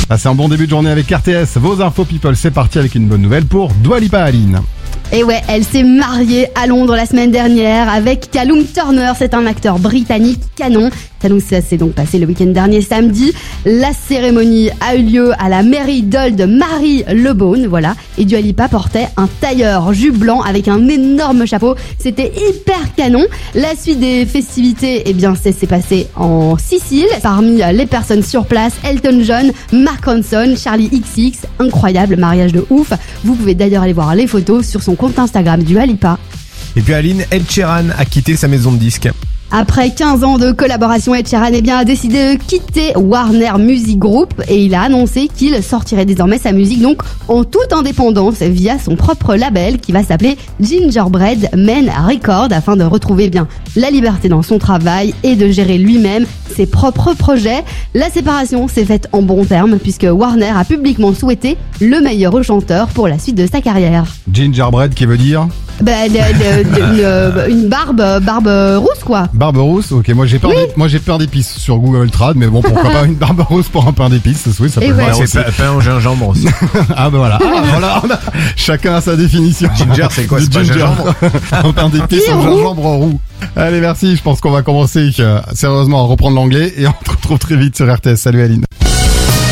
Passez un bon début de journée avec RTS. Vos infos people, c'est parti avec une bonne nouvelle pour Dua Lipa, Aline. Et ouais, elle s'est mariée à Londres la semaine dernière avec Callum Turner, c'est un acteur britannique canon. Ça s'est donc passé le week-end dernier samedi. La cérémonie a eu lieu à la mairie d'Old de Marylebone, voilà. Et Dua Lipa portait un tailleur jus blanc avec un énorme chapeau. C'était hyper canon. La suite des festivités, eh bien, s'est passé en Sicile. Parmi les personnes sur place, Elton John, Mark Ronson, Charlie XX. Incroyable, mariage de ouf. Vous pouvez d'ailleurs aller voir les photos sur son compte Instagram Dua Lipa. Et puis Aline, Ed Sheeran a quitté sa maison de disques. Après 15 ans de collaboration, Ed Sheeran a décidé de quitter Warner Music Group et il a annoncé qu'il sortirait désormais sa musique donc en toute indépendance via son propre label qui va s'appeler Gingerbread Men Records afin de retrouver bien la liberté dans son travail et de gérer lui-même ses propres projets. La séparation s'est faite en bons termes puisque Warner a publiquement souhaité le meilleur au chanteur pour la suite de sa carrière. Gingerbread qui veut dire une barbe rousse quoi. Barbe rousse, ok, moi j'ai peur d'épices sur Google Trad, mais bon, pourquoi pas une barbe rousse pour un pain d'épices, oui, ça peut le faire aussi. C'est pain au gingembre aussi. Ah ben voilà, chacun a sa définition. Ginger, c'est quoi, c'est pas gingembre? Un pain d'épices au gingembre roux. Allez, merci, je pense qu'on va commencer sérieusement à reprendre l'anglais et on se retrouve très vite sur RTS. Salut Aline.